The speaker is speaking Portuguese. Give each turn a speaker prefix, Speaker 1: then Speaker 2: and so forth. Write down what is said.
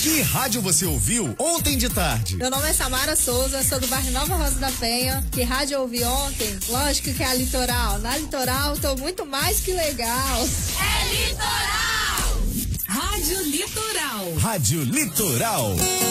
Speaker 1: Que rádio você ouviu ontem de tarde?
Speaker 2: Meu nome é Samara Souza, sou do bairro Nova Rosa da Penha. Que rádio eu ouvi ontem? Lógico que é a Litoral. Na Litoral, tô muito mais que legal.
Speaker 3: É Litoral!
Speaker 4: Rádio Litoral.
Speaker 1: Rádio Litoral.